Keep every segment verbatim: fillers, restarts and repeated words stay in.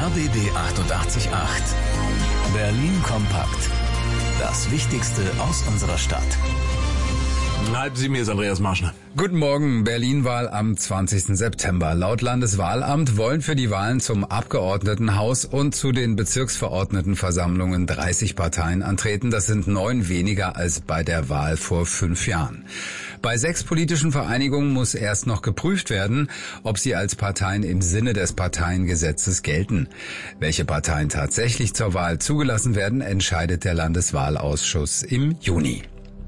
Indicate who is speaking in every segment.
Speaker 1: R B B achtundachtzig Komma acht. Berlin kompakt. Das Wichtigste aus unserer Stadt.
Speaker 2: Halb sieben, hier ist Andreas Marschner.
Speaker 3: Guten Morgen. Berlin-Wahl am zwanzigsten September. Laut Landeswahlamt wollen für die Wahlen zum Abgeordnetenhaus und zu den Bezirksverordnetenversammlungen dreißig Parteien antreten. Das sind neun weniger als bei der Wahl vor fünf Jahren. Bei sechs politischen Vereinigungen muss erst noch geprüft werden, ob sie als Parteien im Sinne des Parteiengesetzes gelten. Welche Parteien tatsächlich zur Wahl zugelassen werden, entscheidet der Landeswahlausschuss im Juni.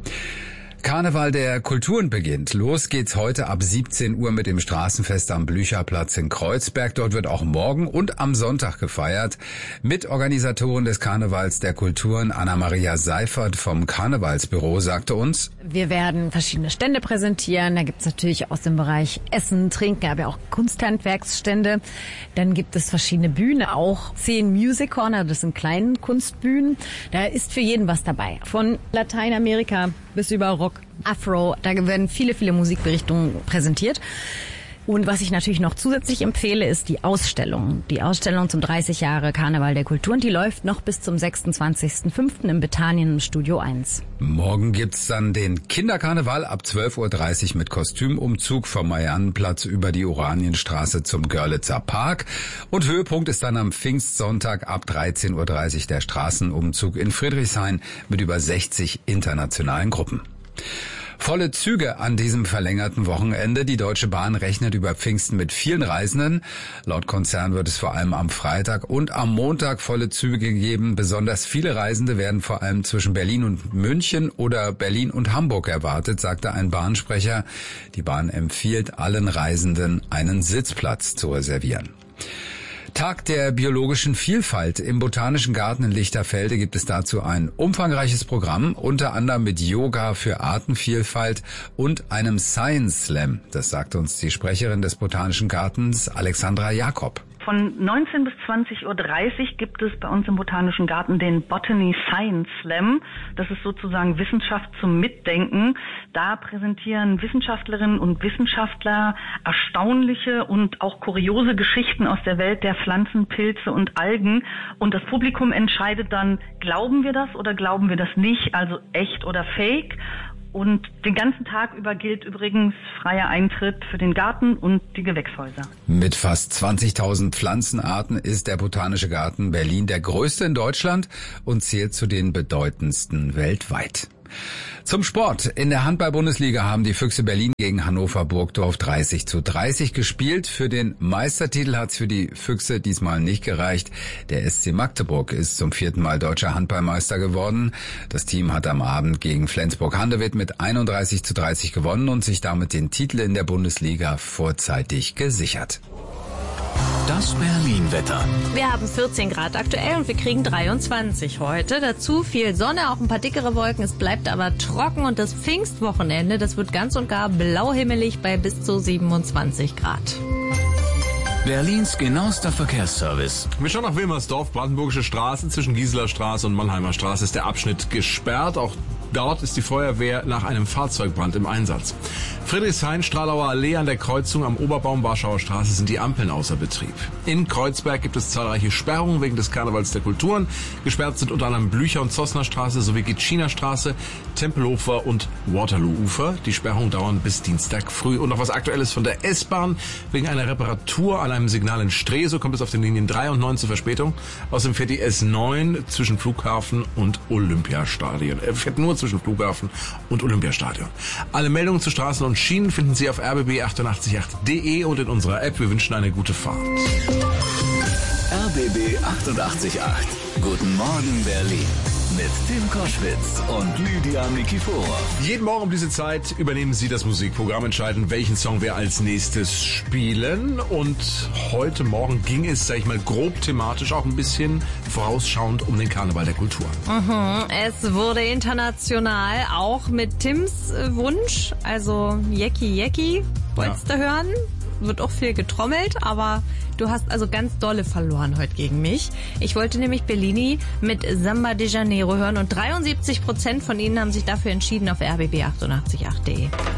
Speaker 3: Karneval der Kulturen beginnt. Los geht's heute ab siebzehn Uhr mit dem Straßenfest am Blücherplatz in Kreuzberg. Dort wird auch morgen und am Sonntag gefeiert. Mitorganisatorin des Karnevals der Kulturen, Anna-Maria Seifert vom Karnevalsbüro, sagte uns:
Speaker 4: Wir werden verschiedene Stände präsentieren. Da gibt's natürlich aus dem Bereich Essen, Trinken, aber auch Kunsthandwerksstände. Dann gibt es verschiedene Bühnen, auch zehn Music Corner, das sind kleine Kunstbühnen. Da ist für jeden was dabei. Von Lateinamerika bis über Rock, Afro, da werden viele, viele Musikrichtungen präsentiert. Und was ich natürlich noch zusätzlich empfehle, ist die Ausstellung. Die Ausstellung zum dreißig Jahre Karneval der Kulturen, die läuft noch bis zum sechsundzwanzigsten fünften im Bethanien im Studio eins.
Speaker 3: Morgen gibt's dann den Kinderkarneval ab zwölf Uhr dreißig mit Kostümumzug vom Mariannenplatz über die Oranienstraße zum Görlitzer Park. Und Höhepunkt ist dann am Pfingstsonntag ab dreizehn Uhr dreißig der Straßenumzug in Friedrichshain mit über sechzig internationalen Gruppen. Volle Züge an diesem verlängerten Wochenende. Die Deutsche Bahn rechnet über Pfingsten mit vielen Reisenden. Laut Konzern wird es vor allem am Freitag und am Montag volle Züge geben. Besonders viele Reisende werden vor allem zwischen Berlin und München oder Berlin und Hamburg erwartet, sagte ein Bahnsprecher. Die Bahn empfiehlt allen Reisenden, einen Sitzplatz zu reservieren. Tag der biologischen Vielfalt. Im Botanischen Garten in Lichterfelde gibt es dazu ein umfangreiches Programm, unter anderem mit Yoga für Artenvielfalt und einem Science Slam. Das sagte uns die Sprecherin des Botanischen Gartens, Alexandra Jakob.
Speaker 5: Von neunzehn bis zwanzig Uhr dreißig gibt es bei uns im Botanischen Garten den Botany Science Slam. Das ist sozusagen Wissenschaft zum Mitdenken. Da präsentieren Wissenschaftlerinnen und Wissenschaftler erstaunliche und auch kuriose Geschichten aus der Welt der Pflanzen, Pilze und Algen. Und das Publikum entscheidet dann, glauben wir das oder glauben wir das nicht, also echt oder fake. Und den ganzen Tag über gilt übrigens freier Eintritt für den Garten und die Gewächshäuser.
Speaker 3: Mit fast zwanzigtausend Pflanzenarten ist der Botanische Garten Berlin der größte in Deutschland und zählt zu den bedeutendsten weltweit. Zum Sport. In der Handball-Bundesliga haben die Füchse Berlin gegen Hannover Burgdorf dreißig zu dreißig gespielt. Für den Meistertitel hat's für die Füchse diesmal nicht gereicht. Der S C Magdeburg ist zum vierten Mal deutscher Handballmeister geworden. Das Team hat am Abend gegen Flensburg-Handewitt mit einunddreißig zu dreißig gewonnen und sich damit den Titel in der Bundesliga vorzeitig gesichert.
Speaker 1: Das Berlin-Wetter.
Speaker 6: Wir haben vierzehn Grad aktuell und wir kriegen dreiundzwanzig heute. Dazu viel Sonne, auch ein paar dickere Wolken. Es bleibt aber trocken und das Pfingstwochenende, das wird ganz und gar blauhimmelig bei bis zu siebenundzwanzig Grad.
Speaker 1: Berlins genauester Verkehrsservice.
Speaker 2: Wir schauen nach Wilmersdorf, Brandenburgische Straße. Zwischen Gieseler Straße und Mannheimer Straße ist der Abschnitt gesperrt. Auch dort ist die Feuerwehr nach einem Fahrzeugbrand im Einsatz. Friedrichshain, Stralauer Allee an der Kreuzung am Oberbaum Warschauer Straße sind die Ampeln außer Betrieb. In Kreuzberg gibt es zahlreiche Sperrungen wegen des Karnevals der Kulturen. Gesperrt sind unter anderem Blücher- und Zossner Straße sowie Gitschiner Straße, Tempelhofer und Waterloo-Ufer. Die Sperrungen dauern bis Dienstag früh. Und noch was Aktuelles von der S-Bahn. Wegen einer Reparatur an einem Signal in Stresow kommt es auf den Linien drei und neun zur Verspätung. Außerdem fährt die S neun zwischen Flughafen und Olympiastadion. Er fährt nur zwischen Flughafen und Olympiastadion. Alle Meldungen zu Straßen und Schienen finden Sie auf r b b achtundachtzig Punkt acht punkt d e und in unserer App. Wir wünschen eine gute Fahrt.
Speaker 1: R B B achtundachtzig Komma acht. Guten Morgen Berlin. Mit Tim Koschwitz und Lydia Nikiforov.
Speaker 2: Jeden Morgen um diese Zeit übernehmen Sie das Musikprogramm, entscheiden, welchen Song wir als nächstes spielen. Und heute Morgen ging es, sag ich mal, grob thematisch auch ein bisschen vorausschauend um den Karneval der Kultur.
Speaker 6: Mhm. Es wurde international, auch mit Tims Wunsch, also Jecki Jecki, wolltest ja. du hören? Wird auch viel getrommelt, aber du hast also ganz dolle verloren heute gegen mich. Ich wollte nämlich Bellini mit Samba de Janeiro hören und dreiundsiebzig Prozent von Ihnen haben sich dafür entschieden auf r b b achtundachtzig Punkt acht punkt d e.